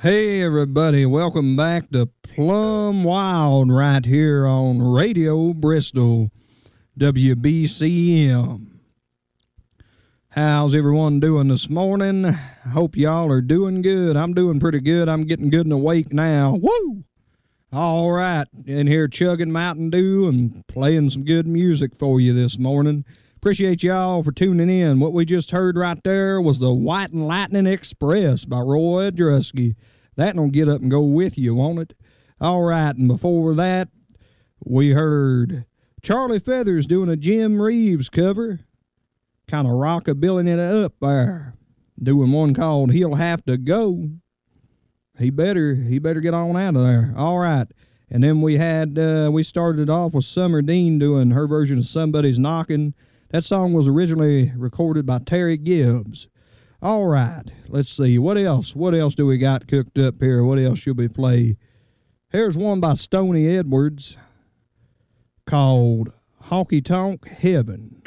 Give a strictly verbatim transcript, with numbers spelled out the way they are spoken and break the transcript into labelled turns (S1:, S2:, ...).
S1: Hey, everybody. Welcome back to Plum Wild right here on Radio Bristol, W B C M. How's everyone doing this morning? Hope y'all are doing good. I'm doing pretty good. I'm getting good and awake now. Woo! All right. In here chugging Mountain Dew and playing some good music for you this morning. Appreciate y'all for tuning in. What we just heard right there was the White and Lightning Express by Roy Drusky. That'll get up and go with you, won't it? All right, and before that, we heard Charlie Feathers doing a Jim Reeves cover. Kind of rockabillying it up there. Doing one called He'll Have to Go. He better, he better get on out of there. All right. And then we had, uh, we started off with Summer Dean doing her version of Somebody's Knocking. That song was originally recorded by Terry Gibbs. All right, let's see. What else? What else do we got cooked up here? What else should we play? Here's one by Stoney Edwards called Honky Tonk Heaven.